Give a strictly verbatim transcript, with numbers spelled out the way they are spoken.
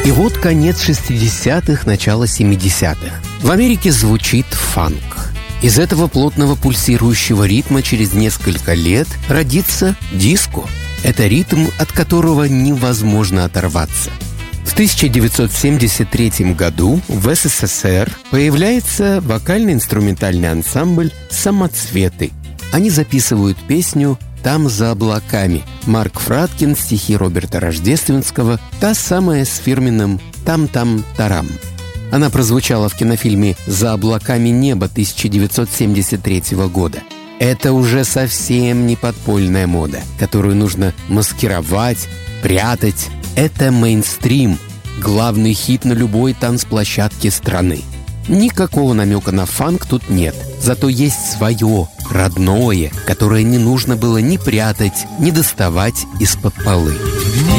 И вот конец шестидесятых, начало семидесятых. В Америке звучит фанк. Из этого плотного пульсирующего ритма через несколько лет родится диско. Это ритм, от которого невозможно оторваться. В тысяча девятьсот семьдесят третьем году в СССР появляется вокально-инструментальный ансамбль «Самоцветы». Они записывают песню «Там за облаками». Марк Фраткин, стихи Роберта Рождественского, та самая с фирменным «Там-там-тарам». Она прозвучала в кинофильме «За облаками небо» тысяча девятьсот семьдесят третьего года. Это уже совсем не подпольная мода, которую нужно маскировать, прятать. Это мейнстрим, главный хит на любой танцплощадке страны. Никакого намека на фанк тут нет, зато есть свое, родное, которое не нужно было ни прятать, ни доставать из-под полы.